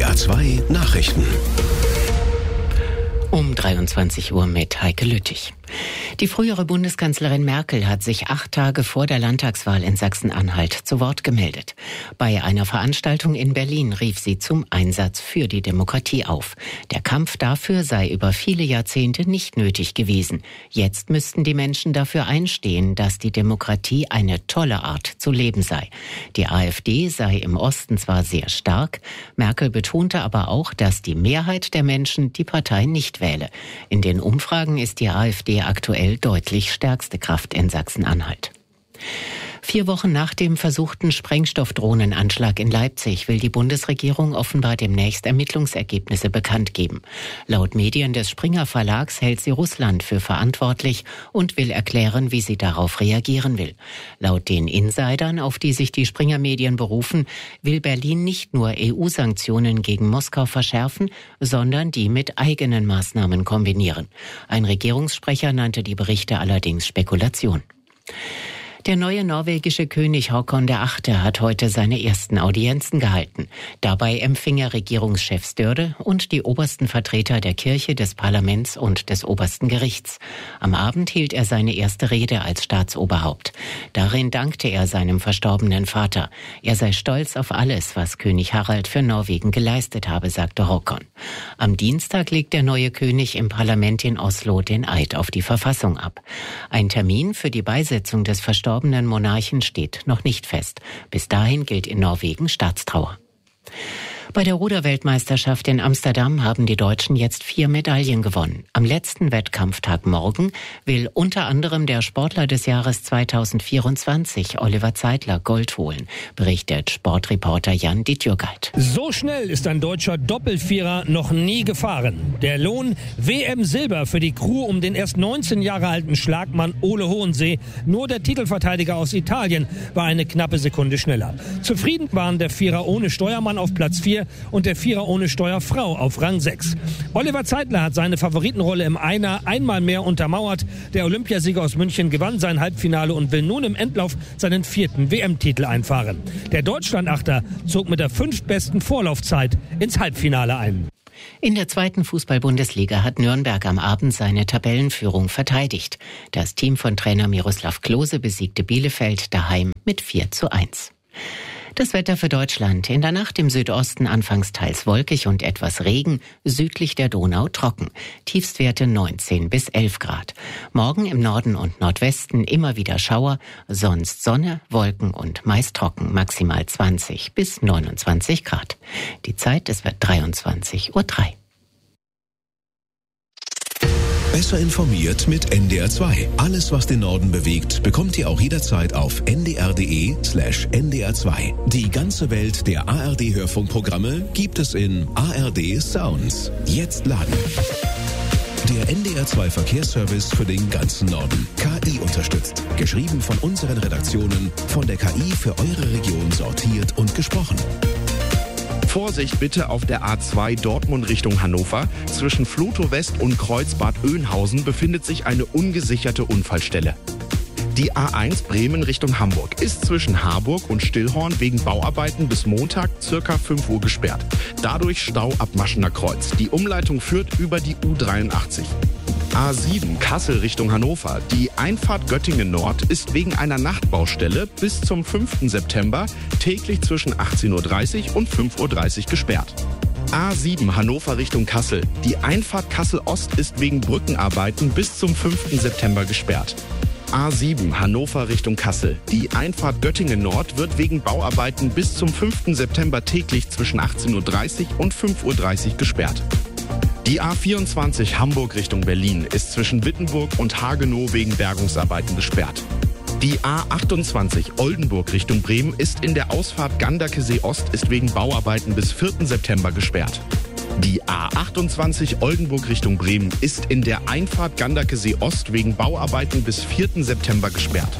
NDR2 Nachrichten. Um 23 Uhr mit Heike Lüttich. Die frühere Bundeskanzlerin Merkel hat sich 8 Tage vor der Landtagswahl in Sachsen-Anhalt zu Wort gemeldet. Bei einer Veranstaltung in Berlin rief sie zum Einsatz für die Demokratie auf. Der Kampf dafür sei über viele Jahrzehnte nicht nötig gewesen. Jetzt müssten die Menschen dafür einstehen, dass die Demokratie eine tolle Art zu leben sei. Die AfD sei im Osten zwar sehr stark, Merkel betonte aber auch, dass die Mehrheit der Menschen die Partei nicht wähle. In den Umfragen ist die AfD aktuell deutlich stärkste Kraft in Sachsen-Anhalt. 4 Wochen nach dem versuchten Sprengstoffdrohnenanschlag in Leipzig will die Bundesregierung offenbar demnächst Ermittlungsergebnisse bekannt geben. Laut Medien des Springer Verlags hält sie Russland für verantwortlich und will erklären, wie sie darauf reagieren will. Laut den Insidern, auf die sich die Springer Medien berufen, will Berlin nicht nur EU-Sanktionen gegen Moskau verschärfen, sondern die mit eigenen Maßnahmen kombinieren. Ein Regierungssprecher nannte die Berichte allerdings Spekulation. Der neue norwegische König Håkon VIII. Hat heute seine ersten Audienzen gehalten. Dabei empfing er Regierungschef Støre und die obersten Vertreter der Kirche, des Parlaments und des obersten Gerichts. Am Abend hielt er seine erste Rede als Staatsoberhaupt. Darin dankte er seinem verstorbenen Vater. Er sei stolz auf alles, was König Harald für Norwegen geleistet habe, sagte Håkon. Am Dienstag legt der neue König im Parlament in Oslo den Eid auf die Verfassung ab. Ein Termin für die Beisetzung des verstorbenen Monarchen steht noch nicht fest. Bis dahin gilt in Norwegen Staatstrauer. Bei der Ruderweltmeisterschaft in Amsterdam haben die Deutschen jetzt 4 Medaillen gewonnen. Am letzten Wettkampftag morgen will unter anderem der Sportler des Jahres 2024, Oliver Zeitler, Gold holen, berichtet Sportreporter Jan Dittjurgeit. So schnell ist ein deutscher Doppelvierer noch nie gefahren. Der Lohn WM-Silber für die Crew um den erst 19 Jahre alten Schlagmann Ole Hohensee. Nur der Titelverteidiger aus Italien war eine knappe Sekunde schneller. Zufrieden waren der Vierer ohne Steuermann auf Platz 4 und der Vierer ohne Steuerfrau auf Rang 6. Oliver Zeitler hat seine Favoritenrolle im Einer einmal mehr untermauert. Der Olympiasieger aus München gewann sein Halbfinale und will nun im Endlauf seinen 4. WM-Titel einfahren. Der Deutschlandachter zog mit der 5. besten Vorlaufzeit ins Halbfinale ein. In der 2. Fußball-Bundesliga hat Nürnberg am Abend seine Tabellenführung verteidigt. Das Team von Trainer Miroslav Klose besiegte Bielefeld daheim mit 4:1. Das Wetter für Deutschland. In der Nacht im Südosten anfangs teils wolkig und etwas Regen, südlich der Donau trocken. Tiefstwerte 19 bis 11 Grad. Morgen im Norden und Nordwesten immer wieder Schauer, sonst Sonne, Wolken und meist trocken, maximal 20 bis 29 Grad. Die Zeit, es wird 23:03 Uhr. Besser informiert mit NDR2. Alles, was den Norden bewegt, bekommt ihr auch jederzeit auf ndr.de/ndr2. Die ganze Welt der ARD-Hörfunkprogramme gibt es in ARD Sounds. Jetzt laden. Der NDR2 Verkehrsservice für den ganzen Norden. KI unterstützt. Geschrieben von unseren Redaktionen, von der KI für eure Region sortiert und gesprochen. Vorsicht bitte auf der A2 Dortmund Richtung Hannover. Zwischen Flotow West und Kreuzbad Oeynhausen befindet sich eine ungesicherte Unfallstelle. Die A1 Bremen Richtung Hamburg ist zwischen Harburg und Stillhorn wegen Bauarbeiten bis Montag ca. 5 Uhr gesperrt. Dadurch Stau ab Maschener Kreuz. Die Umleitung führt über die U83. A7 Kassel Richtung Hannover. Die Einfahrt Göttingen Nord ist wegen einer Nachtbaustelle bis zum 5. September täglich zwischen 18:30 Uhr und 5:30 Uhr gesperrt. A7 Hannover Richtung Kassel. Die Einfahrt Kassel Ost ist wegen Brückenarbeiten bis zum 5. September gesperrt. A7 Hannover Richtung Kassel. Die Einfahrt Göttingen Nord wird wegen Bauarbeiten bis zum 5. September täglich zwischen 18:30 Uhr und 5:30 Uhr gesperrt. Die A24 Hamburg Richtung Berlin ist zwischen Wittenburg und Hagenow wegen Bergungsarbeiten gesperrt. Die A28 Oldenburg Richtung Bremen ist in der Ausfahrt Ganderkesee Ost ist wegen Bauarbeiten bis 4. September gesperrt. Die A28 Oldenburg Richtung Bremen ist in der Einfahrt Ganderkesee Ost wegen Bauarbeiten bis 4. September gesperrt.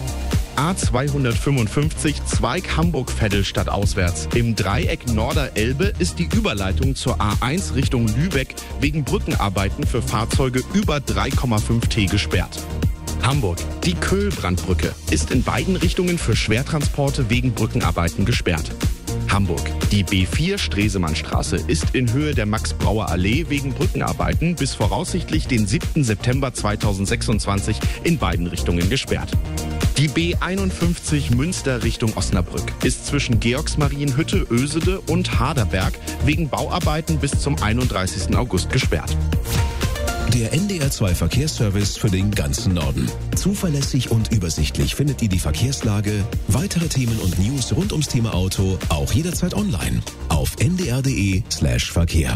A255 Zweig Hamburg-Veddel stadtauswärts. Im Dreieck Norderelbe ist die Überleitung zur A1 Richtung Lübeck wegen Brückenarbeiten für Fahrzeuge über 3,5 T gesperrt. Hamburg. Die Köhlbrandbrücke ist in beiden Richtungen für Schwertransporte wegen Brückenarbeiten gesperrt. Hamburg. Die B4 Stresemannstraße ist in Höhe der Max-Brauer-Allee wegen Brückenarbeiten bis voraussichtlich den 7. September 2026 in beiden Richtungen gesperrt. Die B51 Münster Richtung Osnabrück ist zwischen Georgsmarienhütte, Ösede und Harderberg wegen Bauarbeiten bis zum 31. August gesperrt. Der NDR2 Verkehrsservice für den ganzen Norden. Zuverlässig und übersichtlich findet ihr die Verkehrslage, weitere Themen und News rund ums Thema Auto auch jederzeit online auf ndr.de/Verkehr.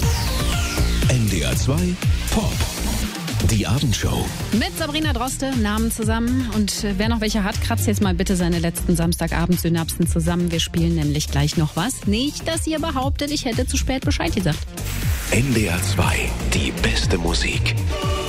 NDR2 Pop. Die Abendshow. Mit Sabrina Droste, Namen zusammen. Und wer noch welche hat, kratzt jetzt mal bitte seine letzten Samstagabend-Synapsen zusammen. Wir spielen nämlich gleich noch was. Nicht, dass ihr behauptet, ich hätte zu spät Bescheid gesagt. NDR2, die beste Musik.